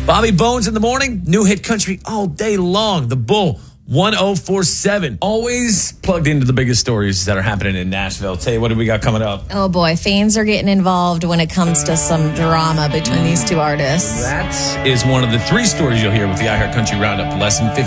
Bobby Bones in the morning, new hit country all day long. The Bull, 1047. Always plugged into the biggest stories that are happening in Nashville. Tay, what do we got coming up? Oh boy, fans are getting involved when it comes to some drama between these two artists. That is one of the 3 stories you'll hear with the iHeart Country Roundup. Less than 15